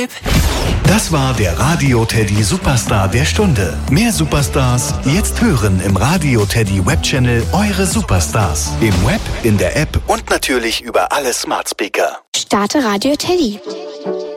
lieb. Das war der Radio Teddy Superstar der Stunde. Mehr Superstars jetzt hören im Radio Teddy Webchannel Eure Superstars. Im Web, in der App und natürlich über alle Smart Speaker. Starte Radio Teddy.